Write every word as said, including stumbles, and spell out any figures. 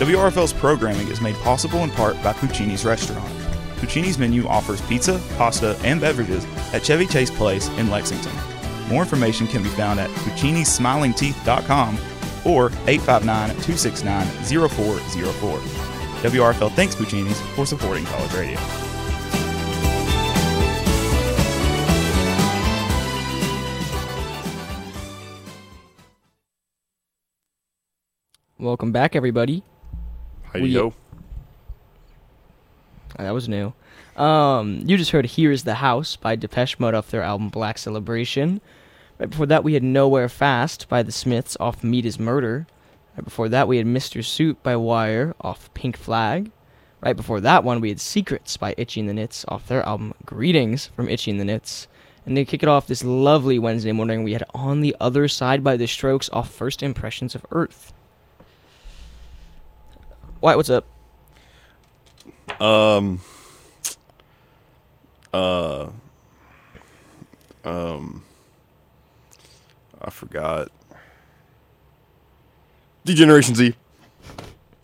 W R F L's programming is made possible in part by Puccini's Restaurant. Puccini's menu offers pizza, pasta, and beverages at Chevy Chase Place in Lexington. More information can be found at puccinis smiling teeth dot com or eight five nine, two six nine, zero four zero four. W R F L thanks Puccini's for supporting college radio. Welcome back, everybody. How you go? Oh, that was new. Um, you just heard Here's the House by Depeche Mode off their album Black Celebration. Right before that, we had Nowhere Fast by The Smiths off Meat is Murder. Right before that, we had Mister Suit by Wire off Pink Flag. Right before that one, we had Secrets by Itchy and the Knits off their album Greetings from Itchy and the Knits. And to kick it off this lovely Wednesday morning, we had On the Other Side by The Strokes off First Impressions of Earth. Wyatt, what's up? Um, uh, um, I forgot. Degeneration Z.